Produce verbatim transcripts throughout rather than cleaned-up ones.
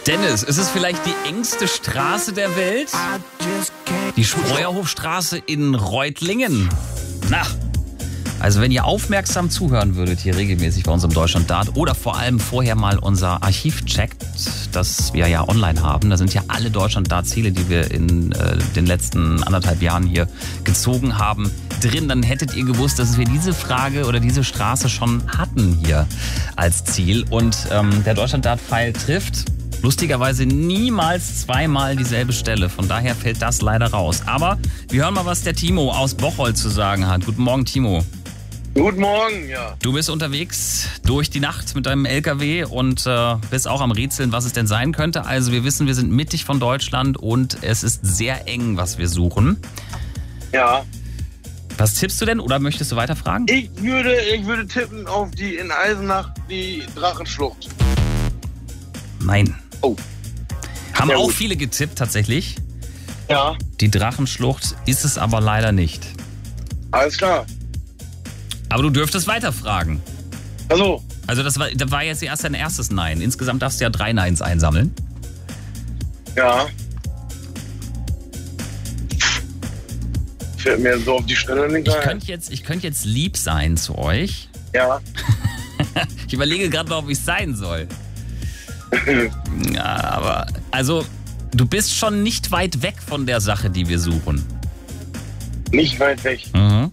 Dennis, ist es vielleicht die engste Straße der Welt? Die Spreuerhofstraße in Reutlingen. Na, also wenn ihr aufmerksam zuhören würdet hier regelmäßig bei unserem Deutschland-Dart oder vor allem vorher mal unser Archiv checkt, das wir ja online haben, da sind ja alle Deutschland-Dart-Ziele, die wir in äh, den letzten anderthalb Jahren hier gezogen haben, drin, dann hättet ihr gewusst, dass wir diese Frage oder diese Straße schon hatten hier als Ziel. Und ähm, der Deutschland-Dart-Pfeil trifft lustigerweise niemals zweimal dieselbe Stelle. Von daher fällt das leider raus. Aber wir hören mal, was der Timo aus Bocholt zu sagen hat. Guten Morgen, Timo. Guten Morgen, ja. Du bist unterwegs durch die Nacht mit deinem L K W und äh, bist auch am Rätseln, was es denn sein könnte. Also wir wissen, wir sind mittig von Deutschland und es ist sehr eng, was wir suchen. Ja. Was tippst du denn oder möchtest du weiter fragen? Ich würde, ich würde tippen auf die in Eisenach, die Drachenschlucht. Nein. Oh. Haben Ja, auch gut. viele getippt tatsächlich. Ja, Die Drachenschlucht ist es aber leider nicht. alles klar. Aber du dürftest weiterfragen. Also, Also das war, das war jetzt erst dein erstes Nein. Insgesamt darfst du ja drei Neins einsammeln. ja. Fällt mir so auf die Stelle nicht Ich ein. könnte jetzt, ich könnte jetzt lieb sein zu euch. Ja. Ich überlege gerade noch, wie es sein soll. Ja, aber also du bist schon nicht weit weg von der Sache, die wir suchen. Nicht weit weg. Mhm.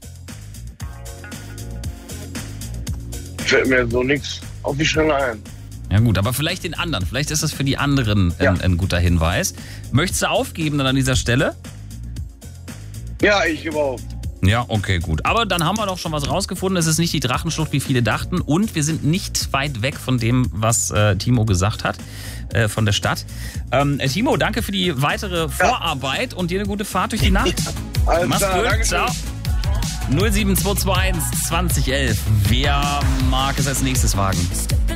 Fällt mir so nichts auf die Stelle ein. Ja gut, aber vielleicht den anderen. Vielleicht ist das für die anderen Ja. ein, ein guter Hinweis. Möchtest du aufgeben dann an dieser Stelle? Ja, ich überhaupt. Ja, okay, gut. Aber dann haben wir doch schon was rausgefunden. Es ist nicht die Drachenschlucht, wie viele dachten. Und wir sind nicht weit weg von dem, was äh, Timo gesagt hat, äh, von der Stadt. Ähm, äh, Timo, danke für die weitere Vorarbeit und dir eine gute Fahrt durch die Nacht. Alles Mach's klar, gut, danke ciao. schön. null sieben zwei zwei eins zwanzig elf. Wer mag es als nächstes wagen?